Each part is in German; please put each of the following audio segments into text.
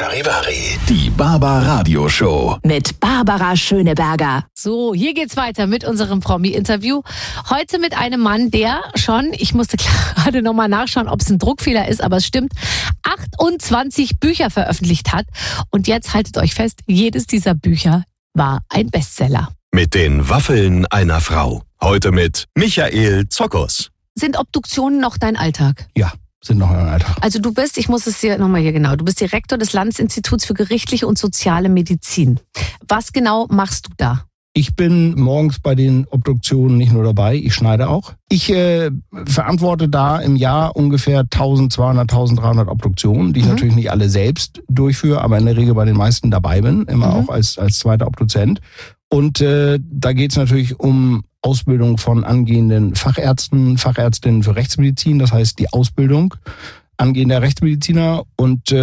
Charivari. Die Barbara-Radio-Show. Mit Barbara Schöneberger. So, hier geht's weiter mit unserem Promi-Interview. Heute mit einem Mann, der schon, ich musste gerade nochmal nachschauen, ob es ein Druckfehler ist, aber es stimmt, 28 Bücher veröffentlicht hat. Und jetzt haltet euch fest, jedes dieser Bücher war ein Bestseller. Mit den Waffeln einer Frau. Heute mit Michael Zokos. Sind Obduktionen noch dein Alltag? Ja, sind noch ein Alltag. Also du bist, ich muss es hier nochmal hier genau, du bist Direktor des Landesinstituts für gerichtliche und soziale Medizin. Was genau machst du da? Ich bin morgens bei den Obduktionen nicht nur dabei, ich schneide auch. Ich verantworte da im Jahr ungefähr 1200, 1300 Obduktionen, die ich natürlich nicht alle selbst durchführe, aber in der Regel bei den meisten dabei bin, immer auch als zweiter Obduzent. Und da geht es natürlich um Ausbildung von angehenden Fachärzten, Fachärztinnen für Rechtsmedizin, das heißt die Ausbildung angehender Rechtsmediziner und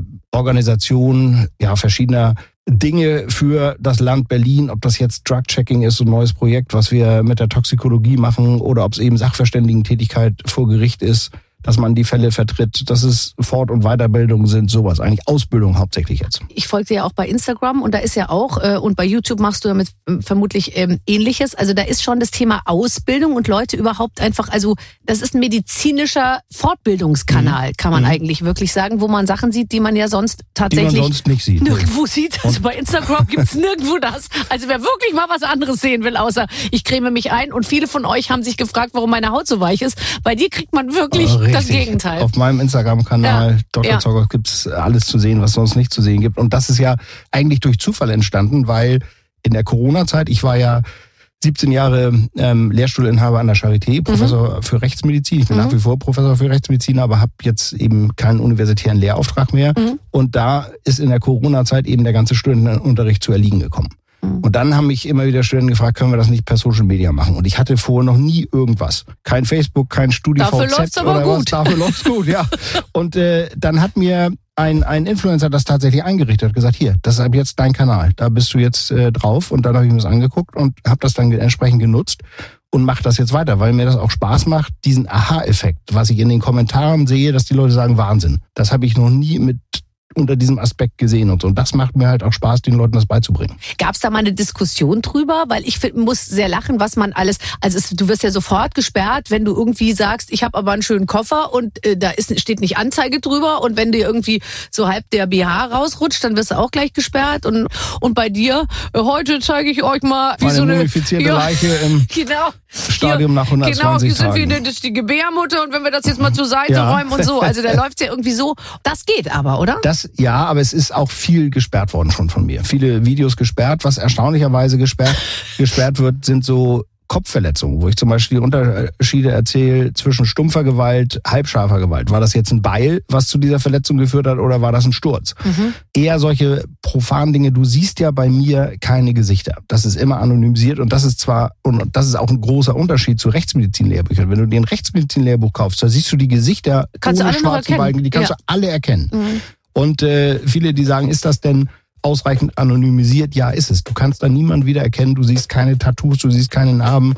Organisation verschiedener Dinge für das Land Berlin, ob das jetzt Drug-Checking ist, so ein neues Projekt, was wir mit der Toxikologie machen, oder ob es eben Sachverständigentätigkeit vor Gericht ist, dass man die Fälle vertritt, dass es Fort- und Weiterbildung sind, sowas. Eigentlich Ausbildung hauptsächlich jetzt. Ich folge dir ja auch bei Instagram und da ist ja auch, und bei YouTube machst du damit vermutlich Ähnliches. Also da ist schon das Thema Ausbildung und Leute überhaupt einfach, also das ist ein medizinischer Fortbildungskanal, kann man eigentlich wirklich sagen, wo man Sachen sieht, die man ja sonst tatsächlich die man sonst nicht sieht. Nirgendwo sieht. Also bei Instagram gibt's nirgendwo das. Also wer wirklich mal was anderes sehen will, außer ich creme mich ein, und viele von euch haben sich gefragt, warum meine Haut so weich ist. Bei dir kriegt man wirklich das Gegenteil. Auf meinem Instagram-Kanal Dr. Zokos gibt's alles zu sehen, was sonst nicht zu sehen gibt. Und das ist ja eigentlich durch Zufall entstanden, weil in der Corona-Zeit, ich war ja 17 Jahre Lehrstuhlinhaber an der Charité, Professor für Rechtsmedizin. Ich bin nach wie vor Professor für Rechtsmedizin, aber habe jetzt eben keinen universitären Lehrauftrag mehr. Und da ist in der Corona-Zeit eben der ganze Studentenunterricht zu erliegen gekommen. Und dann haben mich immer wieder Studenten gefragt, können wir das nicht per Social Media machen? Und ich hatte vorher noch nie irgendwas. Kein Facebook, kein StudiVZ dafür läuft's aber oder gut. was. Dafür läuft's gut, ja. Und dann hat mir ein Influencer das tatsächlich eingerichtet, hat gesagt, hier, das ist ab jetzt dein Kanal. Da bist du jetzt drauf. Und dann habe ich mir das angeguckt und habe das dann entsprechend genutzt und mache das jetzt weiter, weil mir das auch Spaß macht, diesen Aha-Effekt, was ich in den Kommentaren sehe, dass die Leute sagen, Wahnsinn. Das habe ich noch nie unter diesem Aspekt gesehen und so. Und das macht mir halt auch Spaß, den Leuten das beizubringen. Gab es da mal eine Diskussion drüber? Weil ich muss sehr lachen, was man alles... Also du wirst ja sofort gesperrt, wenn du irgendwie sagst, ich habe aber einen schönen Koffer und da steht nicht Anzeige drüber, und wenn dir irgendwie so halb der BH rausrutscht, dann wirst du auch gleich gesperrt. Und bei dir, heute zeige ich euch mal, wie meine so eine mumifizierte Leiche im Stadium nach 120 Tagen. Tagen. Das ist die Gebärmutter, und wenn wir das jetzt mal zur Seite räumen und so. Also da läuft's ja irgendwie so. Das geht aber, oder? Ja, aber es ist auch viel gesperrt worden schon von mir. Viele Videos gesperrt. Was erstaunlicherweise gesperrt wird, sind so Kopfverletzungen, wo ich zum Beispiel die Unterschiede erzähle zwischen stumpfer Gewalt, halbscharfer Gewalt. War das jetzt ein Beil, was zu dieser Verletzung geführt hat, oder war das ein Sturz? Eher solche profanen Dinge. Du siehst ja bei mir keine Gesichter. Das ist immer anonymisiert, und das ist auch ein großer Unterschied zu Rechtsmedizin-Lehrbüchern. Wenn du dir ein Rechtsmedizin-Lehrbuch kaufst, da siehst du die Gesichter ohne schwarzen Balken, die kannst du alle erkennen. Und viele, die sagen, ist das denn ausreichend anonymisiert? Ja, ist es. Du kannst da niemanden wiedererkennen, du siehst keine Tattoos, du siehst keine Narben.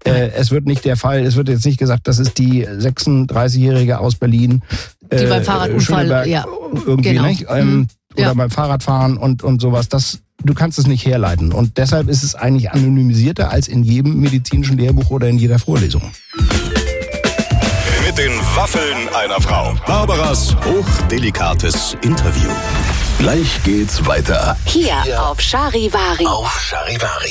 Es wird nicht der Fall, es wird jetzt nicht gesagt, das ist die 36-Jährige aus Berlin. Die beim Fahrradunfall, irgendwie, nicht? Oder beim Fahrradfahren und sowas. Du kannst es nicht herleiten. Und deshalb ist es eigentlich anonymisierter als in jedem medizinischen Lehrbuch oder in jeder Vorlesung. Mit den Waffeln einer Frau. Barbaras hochdelikates Interview. Gleich geht's weiter. Hier auf Charivari.